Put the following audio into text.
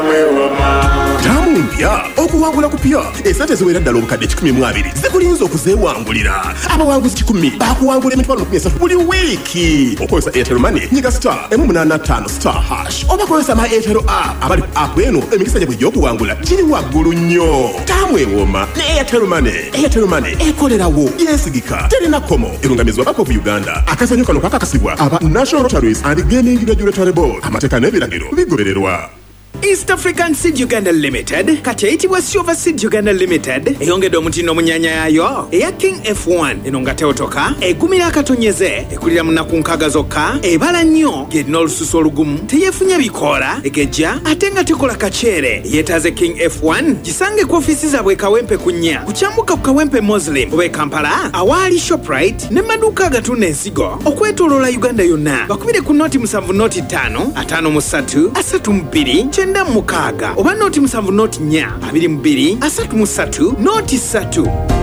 Tamu mpya okuwangula kupya esente ziwera ddala obukadde 12 zikulinza okuzeewangulira abawanguzi 10 bakuwangula emitwalo 30 buli wiiki okozesa Airtel Money nyiga *185* oba kozesa my Airtel app abali ku app eno emikisa gyabwe gy'okuwangula giri waggulu nnyo. Tamu ewoma ne Airtel Money. Airtel Money ekolerawo yesigika terina komo erungamizwa Bank of Uganda. Akazanyo kano kakakasibwa aba National Lotteries and Gaming Regulatory Board. Amateeka n'ebiragiro bigobererwa. East African Seed Uganda Limited kati eyitibwa Silver Seed Uganda Limited eyongedde omutindo munyanya yayo eya King F1 eno nga teotoka egumira akatonyeze ekulira mu nnaku 6 zokka ebala nnyo ng'erina olususu olugumu teyeefunya bikoola egejja ate nga tekola kaceere yeetaaze King F1 gisange ku ofiisi zaabwe Kawempe ku nnya kukyambuka ku Kawempe Muslim oba Kampala awaali Shoprite ne maduuka agatunda ensigo okwetooloola Uganda yonna bakubire ku noti 7 noti 5 53 32 9 oba noti 7 noti 4 22 33 noti 3.